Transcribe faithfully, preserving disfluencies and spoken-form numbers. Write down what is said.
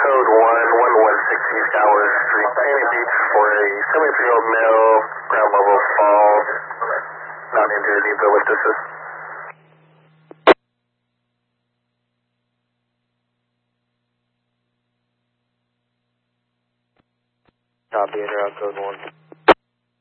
code one one one six East Gower Street, Miami Beach, for a seventy-three-year-old male, ground level fall, not injured, needs a lift assist. Copy, enter out code one.